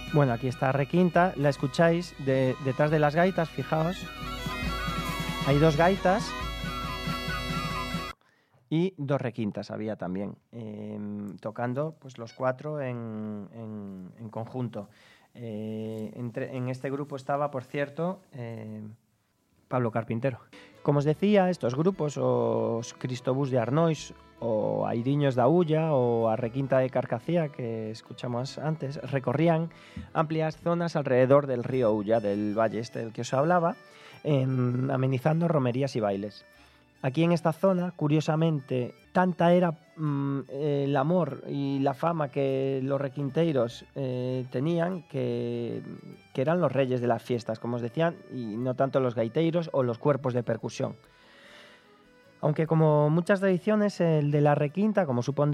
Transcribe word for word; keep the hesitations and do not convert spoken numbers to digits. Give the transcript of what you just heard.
Bueno, aquí está requinta, la escucháis de, detrás de las gaitas, fijaos. Hay dos gaitas y dos requintas había también, eh, tocando pues los cuatro en, en, en conjunto. Eh, entre, en este grupo estaba, por cierto, eh, Pablo Carpintero. Como os decía, estos grupos, os Cristobús de Arnois, o Airiños da Ulla, o a Requinta de Carcacía, que escuchamos antes, recorrían amplias zonas alrededor del río Ulla, del valle este del que os hablaba, en, amenizando romerías y bailes. Aquí en esta zona, curiosamente, tanta era mmm, el amor y la fama que los requinteiros eh, tenían que, que eran los reyes de las fiestas, como os decían, y no tanto los gaiteiros o los cuerpos de percusión. Aunque como muchas tradiciones, el de la requinta, como supone